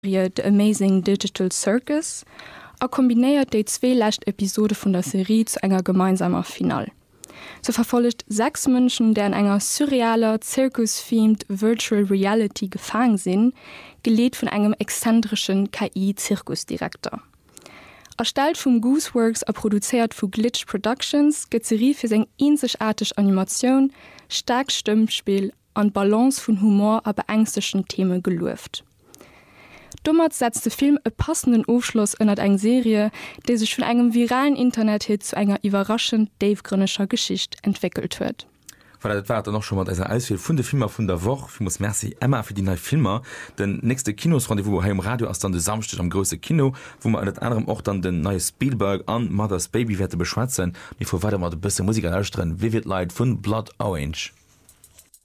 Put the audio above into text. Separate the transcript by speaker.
Speaker 1: The Amazing Digital Circus a kombinéiert déi 2 lächt Episode vun der Serie zu enger gemeinsamer Final. So verfolgt 6 Mënschen, der an enger surrealer, Zirkus-themed Virtual Reality gefangen sinn, geleet vun engem exzentrischen KI-Zirkusdirektor. Erstellt vum Gooseworks a produziert vu Glitch Productions gët Serie fir seg eenzigartig Animationun, stark Stimmspiel an Balance vun Humor a beängsteschen Themen geluft. Dummert setzt der Film e passenden Aufschluss ënnert eng Serie, déi sech vun engem viralen Internethit zu enger iwraschend Dave-grünnescher Geschicht entwickelt huet.
Speaker 2: Voilà, das war noch schon mal Auswahl von der Filme von der Woche. Ich muss merci Emma für die neuen Filme. Den nächste Kinosrendezvous hier im Radio ist dann der Samstag am großen Kino, wo wir unter anderem auch dann den neuen Spielberg an Mother's Baby werden beschwatzen. Wir vor weiter mal ein bisschen Musik anstellen. Vivid Light von Blood Orange.